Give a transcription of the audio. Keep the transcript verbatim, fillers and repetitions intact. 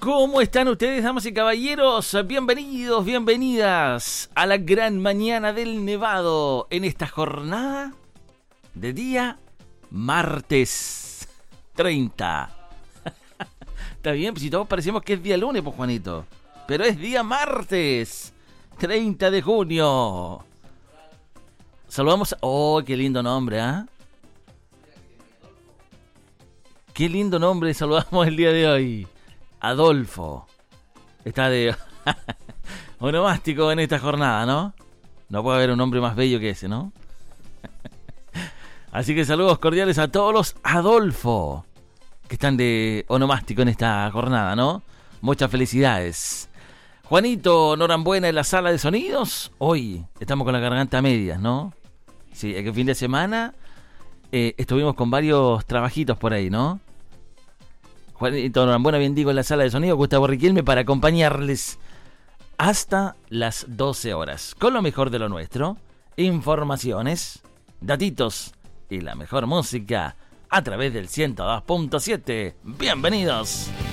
¿Cómo están ustedes, damas y caballeros? Bienvenidos, bienvenidas a la gran mañana del Nevado en esta jornada de día martes treinta. Está bien, pues si todos parecemos que es día lunes, pues Juanito. Pero es día martes treinta de junio. Saludamos a... ¡Oh, qué lindo nombre! ¿Ah? ¿eh? Qué lindo nombre saludamos el día de hoy. Adolfo. Está de onomástico en esta jornada, ¿no? No puede haber un nombre más bello que ese, ¿no? Así que saludos cordiales a todos los Adolfo que están de onomástico en esta jornada, ¿no? Muchas felicidades. Juanito Norambuena en la sala de sonidos. Hoy estamos con la garganta a medias, ¿no? Sí, el fin de semana eh, estuvimos con varios trabajitos por ahí, ¿no? Juanito Norambuena, bien digo, en la sala de sonido, Gustavo Riquelme, para acompañarles hasta las doce horas, con lo mejor de lo nuestro, informaciones, datitos y la mejor música a través del ciento dos punto siete. ¡Bienvenidos!